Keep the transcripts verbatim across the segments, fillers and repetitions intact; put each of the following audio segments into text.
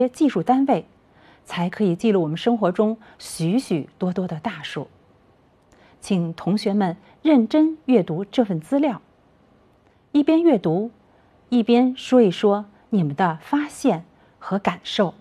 技术单位，才可以记录我们生活中许许多多的大数。请同学们认真阅读这份资料，一边阅读，一边说一说你们的发现和感受。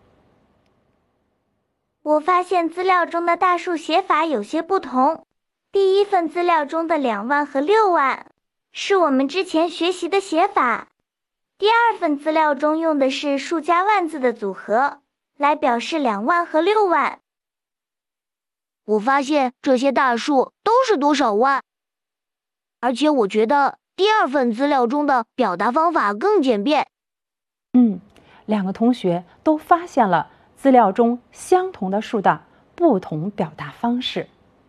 我发现资料中的大数写法有些不同。第一份资料中的两万和六万是我们之前学习的写法。第二份资料中用的是数加万字的组合来表示两万和六万。 我发现这些大数都是多少万，而且我觉得第二份资料中的表达方法更简便。 嗯，两个同学都发现了资料中相同的数的不同表达方式。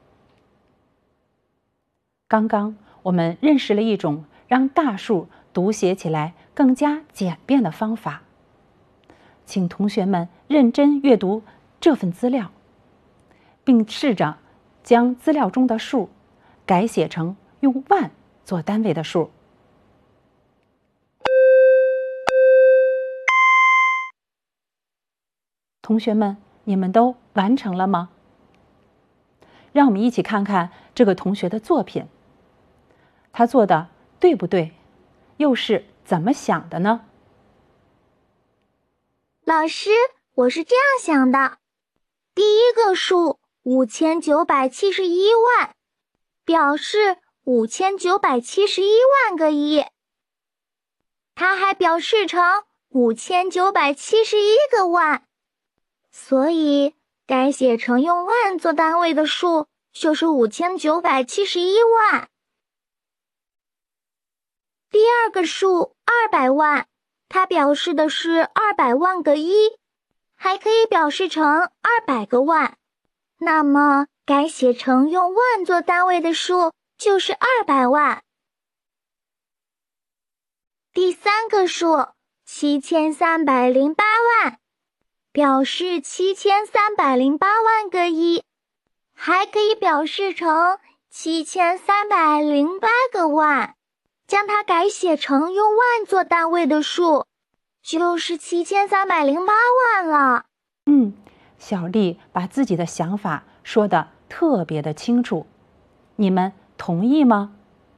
刚刚我们认识了一种让大数读写起来更加简便的方法，请同学们认真阅读这份资料，并试着将资料中的数改写成用万做单位的数。同学们，你们都完成了吗？让我们一起看看这个同学的作品，他做的对不对？又是怎么想的呢？ 老师，我是这样想的。第一个数五千九百七十一万，表示五千九百七十一万个一。它还表示成五千九百七十一个万，所以该写成用万做单位的数就是五千九百七十一万。第二个数二百万，它表示的是二百万个一，还可以表示成二百个万。那么该写成用万做单位的数就是二百万。第三个数七千三百零八万，表示七千三百零八万个一，还可以表示成七千三百零八个万。将它改写成用万做单位的数，就是七千三百零八万了。 嗯，小丽把自己的想法说得特别的清楚，你们同意吗？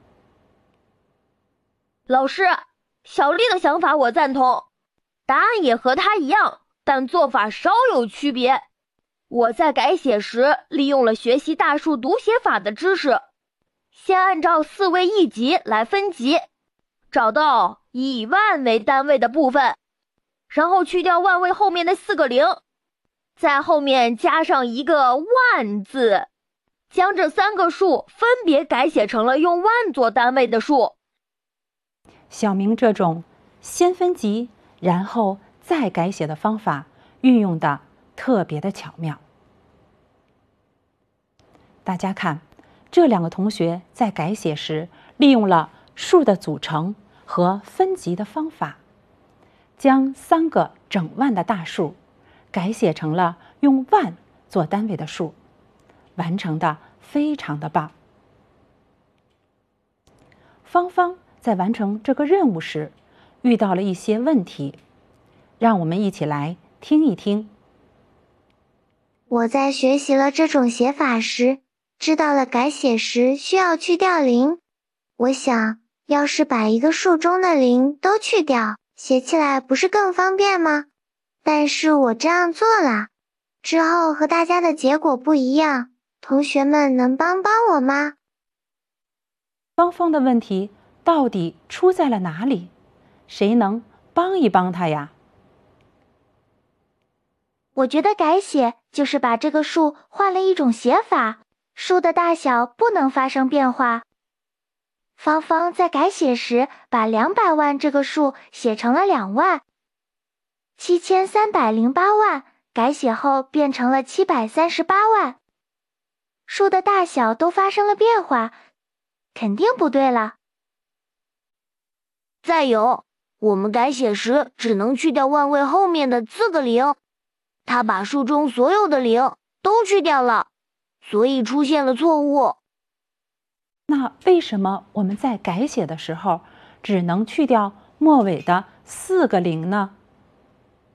老师，小丽的想法我赞同，答案也和她一样，但做法稍有区别。我在改写时利用了学习大数读写法的知识，先按照四位一级来分级，找到以万为单位的部分，然后去掉万位后面的四个零，在后面加上一个万字，将这三个数分别改写成了用万做单位的数。 小明这种先分级然后再改写的方法运用的特别的巧妙。大家看，这两个同学在改写时利用了数的组成和分级的方法，将三个整万的大数改写成了用万做单位的数，完成的非常的棒。芳芳在完成这个任务时遇到了一些问题，让我们一起来听一听。 我在学习了这种写法时，知道了改写时需要去掉零。我想，要是把一个数中的零都去掉，写起来不是更方便吗？但是我这样做了，之后和大家的结果不一样，同学们能帮帮我吗？ 芳芳的问题到底出在了哪里？谁能帮一帮他呀？ 我觉得改写就是把这个数换了一种写法，数的大小不能发生变化。芳芳在改写时把两百万这个数写成了两万，七千三百零八万改写后变成了七百三十八万，数的大小都发生了变化，肯定不对了。 再有，我们改写时只能去掉万位后面的四个零，他把数中所有的零都去掉了，所以出现了错误。 那为什么我们在改写的时候只能去掉末尾的四个零呢？